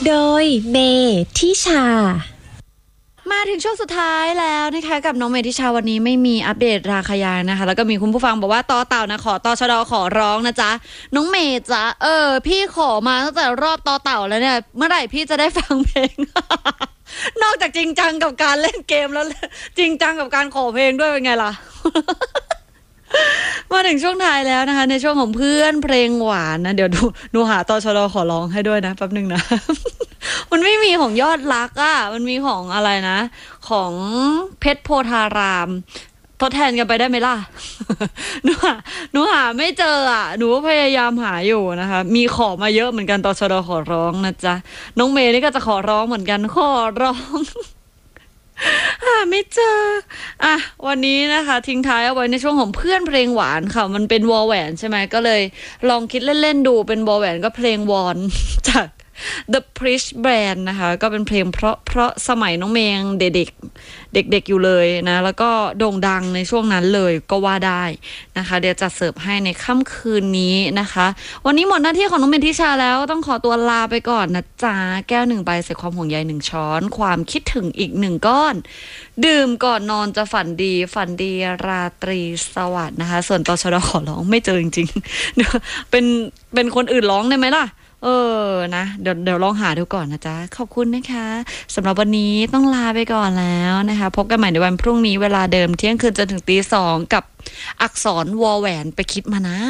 โดยเมทิชามาถึงช่วงสุดท้ายแล้วนะคะกับน้องเมทิชาวันนี้ไม่มีอัปเดตราคายางนะคะแล้วก็มีคุณผู้ฟังบอกว่าต่อเต่านะขอตชดขอร้องนะจ๊ะน้องเมย์จ๊ะพี่ขอมาตั้งแต่รอบต่อเต่าแล้วเนี่ยเมื่อไหร่พี่จะได้ฟังเพลง นอกจากจริงจังกับการเล่นเกมแล้วจริงจังกับการขอเพลงด้วยเป็นไงล่ะ มาถึงช่วงท้ายแล้วนะคะในช่วงของเพื่อนเพลงหวานนะเดี๋ยวดูหาตชดขอร้องให้ด้วยนะแป๊บนึงนะ มันไม่มีของยอดรักอ่ะมันมีของอะไรนะของเพชรโพธารามทดแทนกันไปได้ไหมล่ะ หนูหาไม่เจออ่ะหนูพยายามหาอยู่นะคะมีขอมาเยอะเหมือนกันตชดขอร้องนะจ๊ะน้องเมย์นี่ก็จะขอร้องเหมือนกันขอร้อง หาไม่เจออ่ะวันนี้นะคะทิ้งท้ายเอาไว้ในช่วงของเพื่อนเพลงหวานค่ะมันเป็นวอลแหวนใช่ไหมก็เลยลองคิดเล่นๆดูเป็นวอลแหวนก็เพลงวอน จาก The Prish Brand นะคะก็เป็นเพลงเพราะสมัยน้องเมงเด็กอยู่เลยนะแล้วก็โด่งดังในช่วงนั้นเลยก็ว่าได้นะคะเดี๋ยวจะเสิร์ฟให้ในค่ำคืนนี้นะคะวันนี้หมดหน้าที่ของน้องเมทิชาแล้วต้องขอตัวลาไปก่อนนะจ๊ะแก้ว1ใบใส่ความห่วงใย1ช้อนความคิดถึงอีก1ก้อนดื่มก่อนนอนจะฝันดีราตรีสวัสดิ์นะคะส่วนตชดขอร้องไม่เจอจริงๆ เป็นคนอื่นร้องได้ไหมล่ะนะเดี๋ยวลองหาดูก่อนนะจ๊ะขอบคุณนะคะสำหรับวันนี้ต้องลาไปก่อนแล้วนะคะพบกันใหม่ในวันพรุ่งนี้เวลาเดิมเที่ยงคืนจนถึงตี 2กับอักษรวอแหวนไปคิดมานะ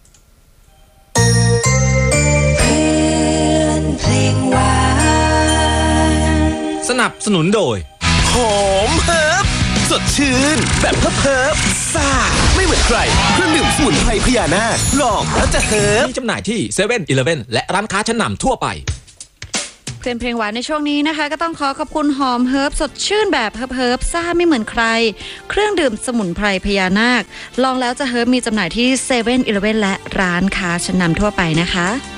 เพื่อนเพลงหวานสนับสนุนโดยหอมเฮิร์บสดชื่นแบบเฮิร์บซ่าไม่เหมือนใครเครื่องดื่มสมุนไพรพญานาคลองแล้วจะเฮิร์บมีจำหน่ายที่7-Eleven และร้านค้าชั้นนำทั่วไปเพื่อนเพลงหวานในช่วงนี้นะคะก็ต้องขอบคุณหอมเฮิร์บสดชื่นแบบเฮิร์บซ่าไม่เหมือนใครเครื่องดื่มสมุนไพรพญานาคลองแล้วจะเฮิร์บมีจำหน่ายที่7-Elevenและร้านค้าชั้นนำทั่วไปนะคะ